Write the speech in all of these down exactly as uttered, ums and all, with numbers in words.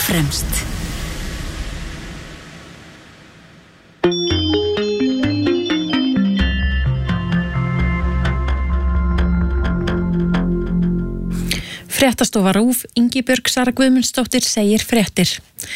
fremst. Fréttastofa RÚV, Ingibjörg Sara Guðmundsdóttir segir fréttir.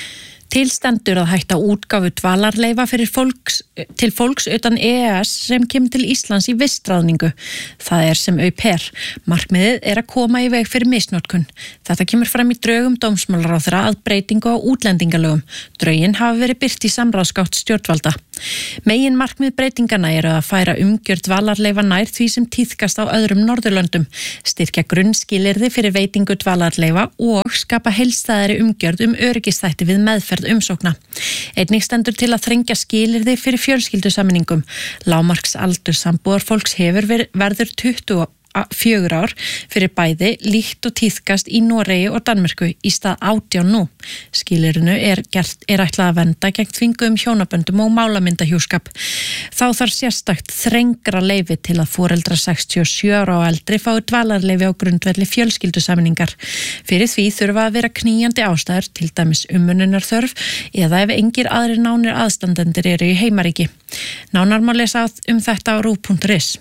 Til stendur að hætta útgáfu dvalarleyfa fyrir fólks, til fólks utan E E S sem kemur til Íslands í vistráðningu. Það er sem au pair. Markmiðið er að koma í veg fyrir misnotkun. Þetta kemur fram í drögum dómsmálaráðherra að breytingu á útlendingalögum. Drögin hafa verið birt í samráðsgátt stjórnvalda. Megin markmið breytingana eru að færa umgjörð dvalarleyfa nær því sem tíðkast á öðrum Norðurlöndum, styrkja grunnskilyrði fyrir veitingu dvalarleyfa og skapa heildstæðari umgjörð um öryggisþætti við meðferð umsókna. Einnig stendur til að þrengja skilyrði fyrir fjölskyldusameiningum. Lágmarksaldur sambúðarfólks hefur verður tuttugu og fjögur ár fyrir bæði líkt og tíðkast í Noregi og Danmörku í stað átján nú. Skilyrðinu er, gert, er ætlað að vernda gegn þvinguðum hjónaböndum og málamyndahjúskap. Þá þarf sérstakt þrengra leyfi til að foreldrar sextíu og sjö ára og eldri fái dvalarleyfi á grundvelli fjölskyldusameiningar. Fyrir því þurfa að vera knýjandi ástæður, til dæmis umönnunarþörf eða ef engir aðrir nánir aðstandendur eru í heimaríki. Nánar má lesa um þetta á rúv punktur is.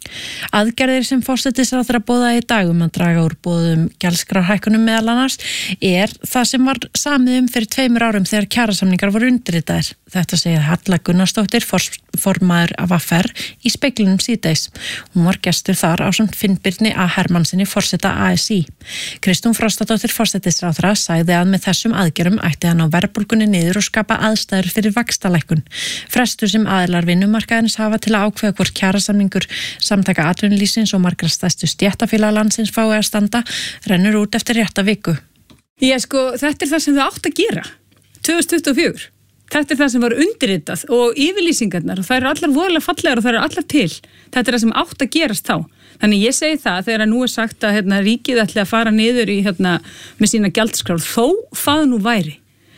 Aðgerðir sem forsætisráðherra boðaði í dag um að draga úr boðum gjaldskrárhækkunum meðal annars er það sem var samið um fyrir tveimur árum þegar kjarasamningar voru undirritaðir. Þetta segir Halla Gunnarsdóttir, formaður af V R í Speglinum síðdegis. Hún var gestur þar ásamt Finnbirni A. Hermannsinni, forseta A S í. Kristrún Frostadóttir, forsætisráðherra, sagði að með þessum aðgerðum ætti hann á verðbólgunni niður og skapa aðstæður fyrir vaxtalækkun. Frestur sem aðilar vinnumarkaðins hafa til að ákveða hvort kjarasamningur Samtaka atvinnulífsins og margra stærstu stéttarfélaga landsins fái að standa rennur út eftir rétta viku. Já, sko, þetta er það sem þau átt að gera tvö þúsund tuttugu og fjögur. Þetta er það sem var undirritað og yfirlýsingarnar, og það eru allar voðalega fallegar og það eru allar til. Þetta er það sem átt að gerast þá. Þannig ég segi það þegar nú er sagt að hérna, ríkið ætli að fara niður í, hérna, með sína gjaldskrár, þó það nú væri.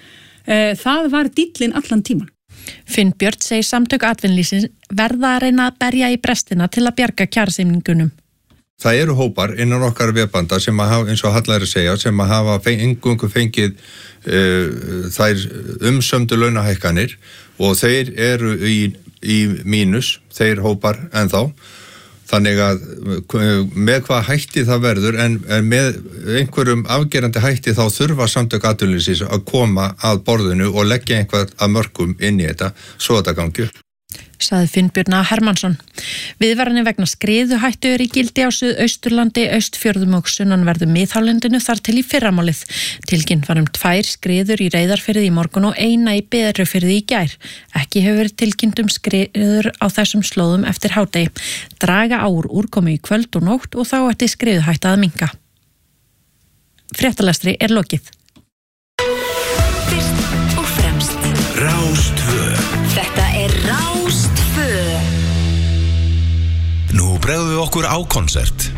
E, það var dýllinn allan tíman. Finnbjörn segir samtök atvinnulífsins verða að reyna að berja í brestina til að bjarga kjarasamningunum. Það eru hópar innan okkar vefbanda sem að hafa, eins og Hallar að segja, sem að hafa engungu fengið uh, þær umsömdu launahækkanir og þeir eru í, í mínus, þeir hópar ennþá. Þannig að með hvað hætti það verður en, en með einhverjum afgerandi hætti þá þurfa samtök atvinnulífsins að koma að borðinu og leggja einhvað að mörkum inn í þetta svo þetta gangi upp. Sagði Finnbjörn A. Hermannsson. Viðvaranir vegna skriðuhættu er í gildi á Suðausturlandi, Austfjörðum og sunnanverðu miðhálendinu þar til í fyrramálið. Tilkynnt var um tvær skriður í Reyðarfirði í morgun og eina í Berufirði í gær. Ekki hefur verið tilkynnt um skriður á þessum slóðum eftir hádegi. Draga á úr úrkomu í kvöld og nótt og þá ætti skriðuhætta að minnka. Fréttalestri er lokið. Fyrst og fremst. Rás tvö. Þetta er Rás tvö. Nú bregðum við okkur á konsert.